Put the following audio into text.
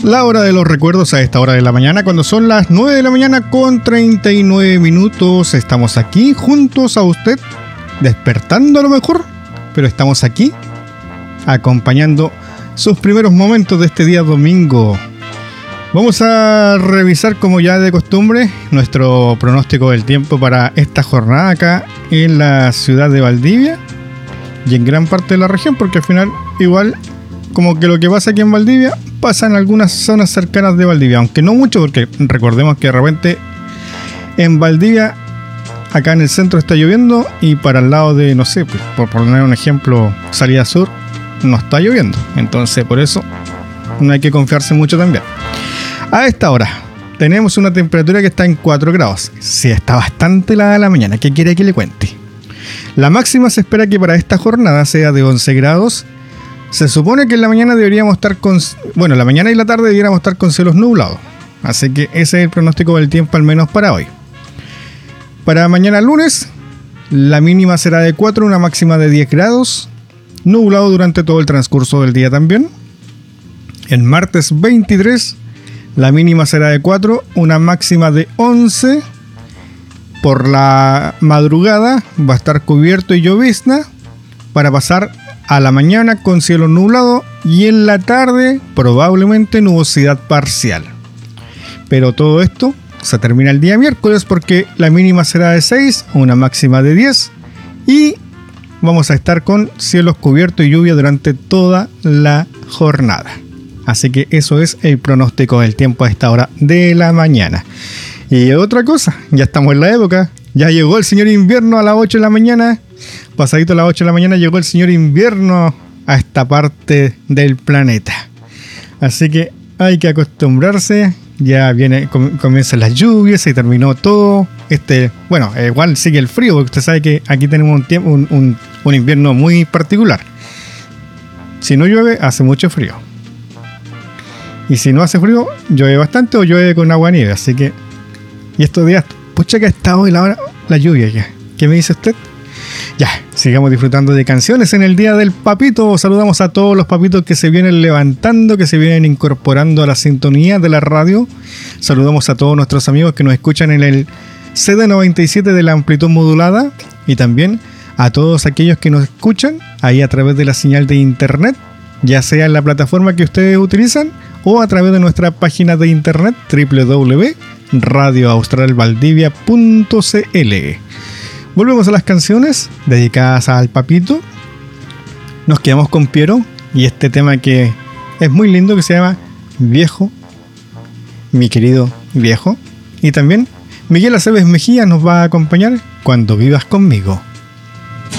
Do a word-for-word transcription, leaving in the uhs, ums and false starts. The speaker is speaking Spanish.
La hora de los recuerdos a esta hora de la mañana, cuando son las nueve de la mañana con treinta y nueve minutos. Estamos aquí juntos a usted, despertando a lo mejor, pero estamos aquí acompañando sus primeros momentos de este día domingo. Vamos a revisar, como ya de costumbre, nuestro pronóstico del tiempo para esta jornada acá en la ciudad de Valdivia y en gran parte de la región, porque al final igual como que lo que pasa aquí en Valdivia pasa en algunas zonas cercanas de Valdivia, aunque no mucho, porque recordemos que de repente en Valdivia, acá en el centro está lloviendo y para el lado de, no sé, por poner un ejemplo, salida sur, no está lloviendo. Entonces por eso no hay que confiarse mucho también. A esta hora tenemos una temperatura que está en cuatro grados. Sí, está bastante helada la mañana. ¿Qué quiere que le cuente? La máxima se espera que para esta jornada sea de once grados. Se supone que en la mañana deberíamos estar con... Bueno, la mañana y la tarde deberíamos estar con cielos nublados. Así que ese es el pronóstico del tiempo, al menos para hoy. Para mañana lunes, la mínima será de cuatro, una máxima de diez grados. Nublado durante todo el transcurso del día también. El martes veintitrés, la mínima será de cuatro, una máxima de once. Por la madrugada va a estar cubierto y llovizna para pasar a la mañana con cielo nublado y en la tarde probablemente nubosidad parcial. Pero todo esto se termina el día miércoles porque la mínima será de seis, una máxima de diez y vamos a estar con cielos cubiertos y lluvia durante toda la jornada. Así que eso es el pronóstico del tiempo a esta hora de la mañana. Y otra cosa, ya estamos en la época, ya llegó el señor invierno a las ocho de la mañana. Pasadito a las ocho de la mañana llegó el señor invierno a esta parte del planeta. Así que hay que acostumbrarse. Ya viene, comienzan las lluvias y terminó todo. Este, bueno, igual sigue el frío, porque usted sabe que aquí tenemos un tiempo, un, un, un invierno muy particular. Si no llueve, hace mucho frío. Y si no hace frío, llueve bastante o llueve con agua nieve. Así que, y estos días, pucha que ha estado la, la lluvia ya. ¿Qué me dice usted? Ya, sigamos disfrutando de canciones en el Día del Papito. Saludamos a todos los papitos que se vienen levantando, que se vienen incorporando a la sintonía de la radio. Saludamos a todos nuestros amigos que nos escuchan en el C D noventa y siete de la amplitud modulada y también a todos aquellos que nos escuchan ahí a través de la señal de internet, ya sea en la plataforma que ustedes utilizan o a través de nuestra página de internet doble u doble u doble u punto radio austral valdivia punto c l. Volvemos a las canciones dedicadas al papito. Nos quedamos con Piero y este tema que es muy lindo, que se llama Viejo, mi querido viejo. Y también Miguel Aceves Mejía nos va a acompañar, Cuando vivas conmigo.